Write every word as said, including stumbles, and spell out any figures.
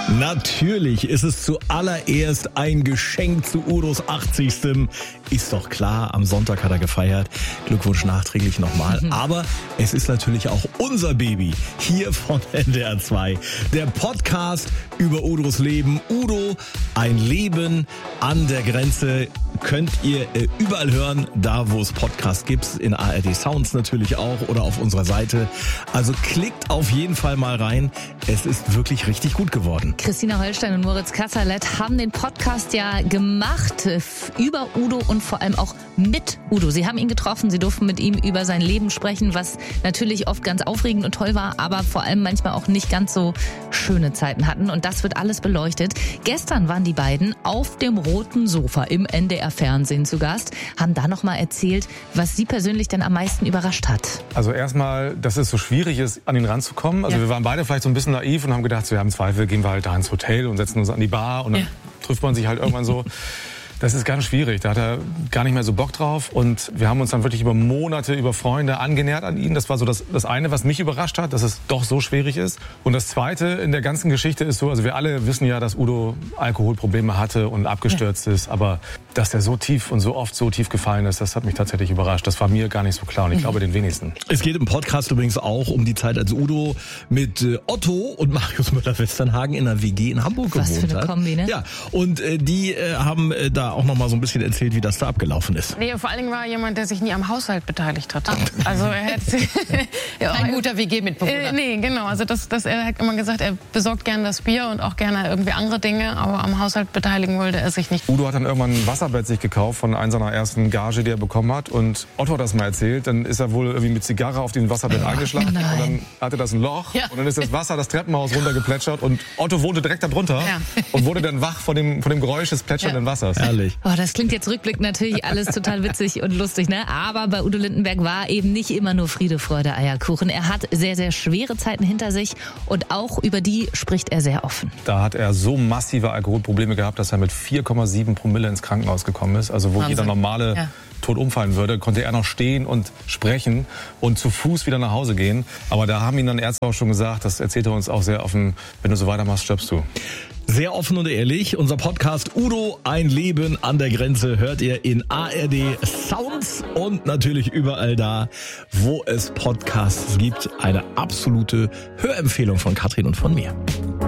Natürlich ist es zuallererst ein Geschenk zu Udos achtzigsten Ist doch klar, am Sonntag hat er gefeiert. Glückwunsch nachträglich nochmal. Mhm. Aber es ist natürlich auch unser Baby hier von N D R zwei. Der Podcast über Udos Leben. Udo, ein Leben an der Grenze. Könnt ihr äh, überall hören, da wo es Podcasts gibt. In A R D Sounds natürlich auch oder auf unserer Seite. Also klickt auf jeden Fall mal rein. Es ist wirklich richtig gut geworden. Christina Holstein und Moritz Kasserlet haben den Podcast ja gemacht über Udo und vor allem auch mit Udo. Sie haben ihn getroffen, sie durften mit ihm über sein Leben sprechen, was natürlich oft ganz aufregend und toll war, aber vor allem manchmal auch nicht ganz so schöne Zeiten hatten. Und das wird alles beleuchtet. Gestern waren die beiden auf dem roten Sofa im N D R-Fernsehen zu Gast, haben da nochmal erzählt, was sie persönlich denn am meisten überrascht hat. Also erstmal, dass es so schwierig ist, an ihn ranzukommen. Also ja. wir waren beide vielleicht so ein bisschen naiv und haben gedacht, so, wir haben Zweifel, gehen wir halt da ins Hotel und setzen uns an die Bar und dann ja. trifft man sich halt irgendwann so. Das ist ganz schwierig. Da hat er gar nicht mehr so Bock drauf. Und wir haben uns dann wirklich über Monate, über Freunde angenähert an ihn. Das war so das, das eine, was mich überrascht hat, dass es doch so schwierig ist. Und das zweite in der ganzen Geschichte ist so, also wir alle wissen ja, dass Udo Alkoholprobleme hatte und abgestürzt ja. ist. Aber dass er so tief und so oft so tief gefallen ist, das hat mich tatsächlich überrascht. Das war mir gar nicht so klar und ich mhm. glaube den wenigsten. Es geht im Podcast übrigens auch um die Zeit, als Udo mit äh, Otto und Marius Müller-Westernhagen in einer W G in Hamburg was gewohnt hat. Was für eine Kombi, ne? Ja, und äh, die äh, haben äh, da auch noch mal so ein bisschen erzählt, wie das da abgelaufen ist. Nee, vor allen Dingen war er jemand, der sich nie am Haushalt beteiligt hat. Also er hätte ja, ein guter W G-Mitbewohner. Äh, nee, genau. Also das, das, er hat immer gesagt, er besorgt gerne das Bier und auch gerne irgendwie andere Dinge, aber am Haushalt beteiligen wollte er sich nicht. Udo hat dann irgendwann ein Wasserbett sich gekauft von einer seiner ersten Gage, die er bekommen hat. Und Otto hat das mal erzählt. Dann ist er wohl irgendwie mit Zigarre auf dem Wasserbett eingeschlagen. Nein. Und dann hatte das ein Loch. Ja. Und dann ist das Wasser das Treppenhaus runtergeplätschert. Und Otto wohnte direkt darunter Ja. und wurde dann wach von dem, von dem Geräusch des plätschernden ja. Wassers. Ehrlich. Oh, das klingt jetzt rückblickend natürlich alles total witzig und lustig, ne? Aber bei Udo Lindenberg war eben nicht immer nur Friede, Freude, Eierkuchen. Er hat sehr, sehr schwere Zeiten hinter sich und auch über die spricht er sehr offen. Da hat er so massive Alkoholprobleme gehabt, dass er mit vier Komma sieben Promille ins Krankenhaus gekommen ist. Also wo Wahnsinn. jeder normale Ja. tot umfallen würde, konnte er noch stehen und sprechen und zu Fuß wieder nach Hause gehen. Aber da haben ihn dann Ärzte auch schon gesagt, das erzählt er uns auch sehr offen, wenn du so weitermachst, stirbst du. Sehr offen und ehrlich. Unser Podcast Udo, ein Leben an der Grenze hört ihr in A R D Sounds und natürlich überall da, wo es Podcasts gibt. Eine absolute Hörempfehlung von Katrin und von mir.